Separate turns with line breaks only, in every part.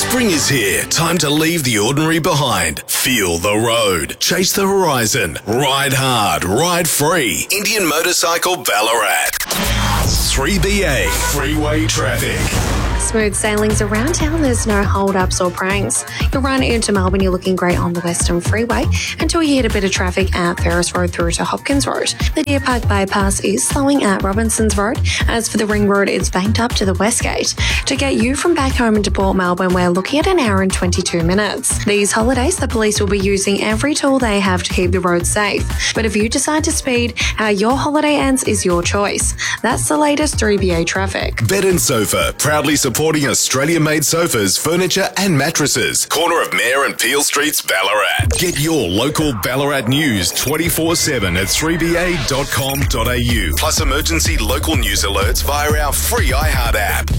Spring is here. Time to leave the ordinary behind. Feel the road. Chase the horizon. Ride hard. Ride free. Indian Motorcycle Ballarat. 3BA Freeway Traffic.
Smooth sailings around town, there's no hold-ups or pranks. You'll run into Melbourne, you're looking great on the Western Freeway until you hit a bit of traffic at Ferris Road through to Hopkins Road. The Deer Park bypass is slowing at Robinsons Road. As for the Ring Road, it's banked up to the West Gate. To get you from back home into Port Melbourne, we're looking at an hour and 22 minutes. These holidays, the police will be using every tool they have to keep the roads safe. But if you decide to speed, how your holiday ends is your choice. That's the latest 3BA traffic.
Bed and Sofa, proudly supporting Australian-made sofas, furniture and mattresses. Corner of Mayor and Peel Streets, Ballarat. Get your local Ballarat news 24/7 at 3ba.com.au. Plus emergency local news alerts via our free iHeart app.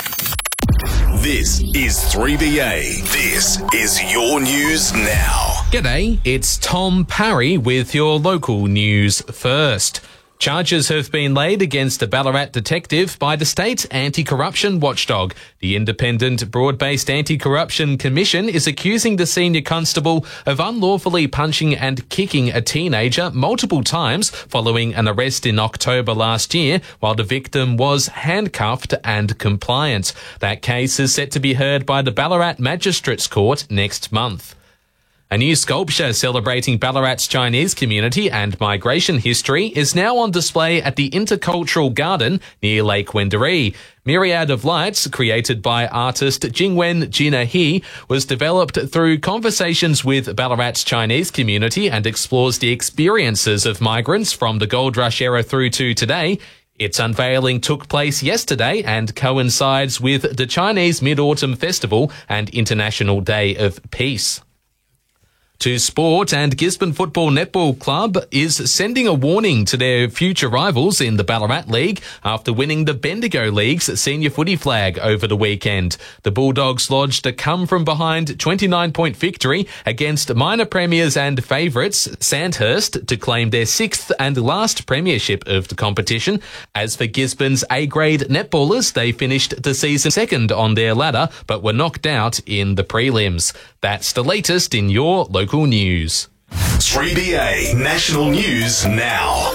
This is 3BA. This is your news now.
G'day, it's Tom Parry with your local news first. Charges have been laid against a Ballarat detective by the state anti-corruption watchdog. The Independent Broad-Based Anti-Corruption Commission is accusing the senior constable of unlawfully punching and kicking a teenager multiple times following an arrest in October last year while the victim was handcuffed and compliant. That case is set to be heard by the Ballarat Magistrates Court next month. A new sculpture celebrating Ballarat's Chinese community and migration history is now on display at the Intercultural Garden near Lake Wendouree. Myriad of Lights, created by artist Jingwen Jinahe, was developed through conversations with Ballarat's Chinese community and explores the experiences of migrants from the gold rush era through to today. Its unveiling took place yesterday and coincides with the Chinese Mid-Autumn Festival and International Day of Peace. To sport, and Gisborne Football Netball Club is sending a warning to their future rivals in the Ballarat League after winning the Bendigo League's senior footy flag over the weekend. The Bulldogs lodged a come-from-behind 29-point victory against minor premiers and favourites Sandhurst to claim their sixth and last premiership of the competition. As for Gisborne's A-grade netballers, they finished the season second on their ladder but were knocked out in the prelims. That's the latest in your local news.
3BA National News Now.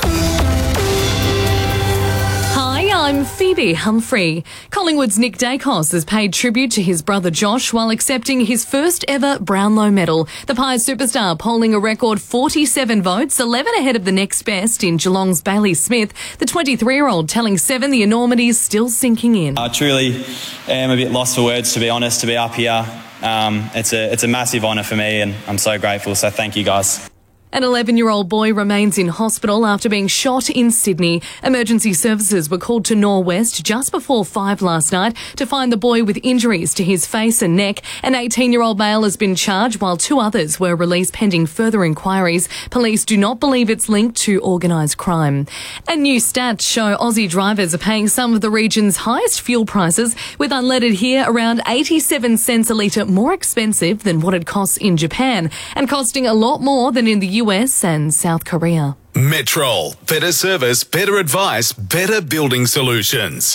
Hi, I'm Phoebe Humphrey. Collingwood's Nick Dacos has paid tribute to his brother Josh while accepting his first ever Brownlow medal. The Pies superstar polling a record 47 votes, 11 ahead of the next best in Geelong's Bailey Smith. The 23-year-old telling Seven the enormity's still sinking in.
I truly am a bit lost for words, to be honest, to be up here. It's a massive honour for me and I'm so grateful, so thank you guys.
An 11-year-old boy remains in hospital after being shot in Sydney. Emergency services were called to Norwest just before 5 last night to find the boy with injuries to his face and neck. An 18-year-old male has been charged while 2 others were released pending further inquiries. Police do not believe it's linked to organised crime. And new stats show Aussie drivers are paying some of the region's highest fuel prices, with unleaded here around 87 cents a litre more expensive than what it costs in Japan and costing a lot more than in the US and South Korea.
Metrol. Better service, better advice, better building solutions.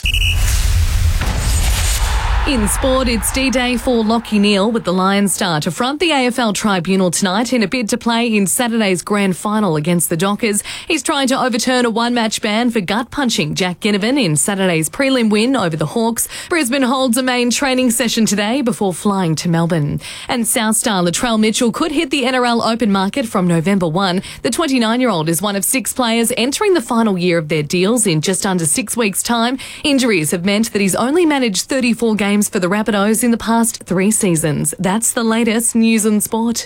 In sport, it's D-Day for Lachie Neale with the Lions star to front the AFL Tribunal tonight in a bid to play in Saturday's grand final against the Dockers. He's trying to overturn a one-match ban for gut-punching Jack Ginnivan in Saturday's prelim win over the Hawks. Brisbane holds a main training session today before flying to Melbourne. And South star Latrell Mitchell could hit the NRL open market from November 1. The 29-year-old is one of 6 players entering the final year of their deals in just under 6 weeks' time. Injuries have meant that he's only managed 34 games for the Rabbitohs in the past 3 seasons. That's the latest news and sport.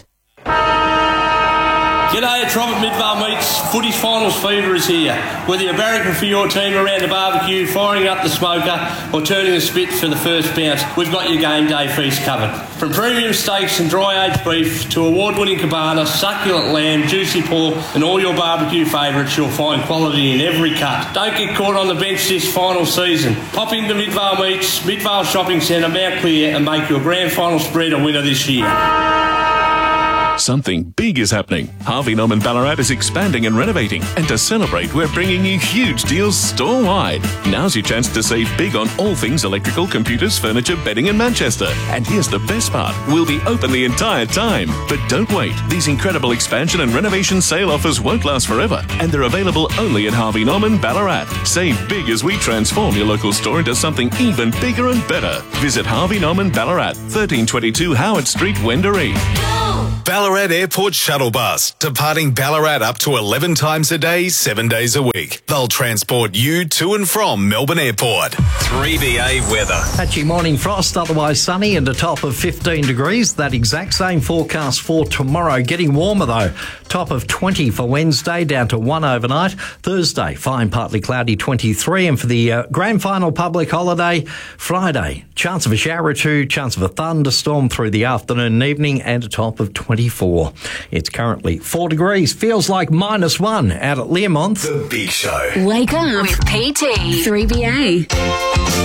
G'day, it's Robert Midvale Meats. Footy Finals fever is here. Whether you're barracking for your team around the barbecue, firing up the smoker or turning the spit for the first bounce, we've got your game day feast covered. From premium steaks and dry-aged beef to award-winning cabana, succulent lamb, juicy pork and all your barbecue favourites, you'll find quality in every cut. Don't get caught on the bench this final season. Pop into Midvale Meats, Midvale Shopping Centre, Mount Clear and make your grand final spread a winner this year.
Something big is happening. Harvey Norman Ballarat is expanding and renovating. And to celebrate, we're bringing you huge deals store-wide. Now's your chance to save big on all things electrical, computers, furniture, bedding and Manchester. And here's the best part. We'll be open the entire time. But don't wait. These incredible expansion and renovation sale offers won't last forever. And they're available only at Harvey Norman Ballarat. Save big as we transform your local store into something even bigger and better. Visit Harvey Norman Ballarat, 1322 Howard Street, Wendouree.
Ballarat Airport Shuttle Bus, departing Ballarat up to 11 times a day, 7 days a week. They'll transport you to and from Melbourne Airport. 3BA weather.
Patchy morning frost, otherwise sunny and a top of 15 degrees. That exact same forecast for tomorrow. Getting warmer though. Top of 20 for Wednesday, down to 1 overnight. Thursday, fine, partly cloudy, 23. And for the grand final public holiday, Friday, chance of a shower or two, chance of a thunderstorm through the afternoon and evening, and a top of 24. It's currently 4 degrees. Feels like -1 out at Learmonth.
The Big Show.
Wake up with PT. 3BA.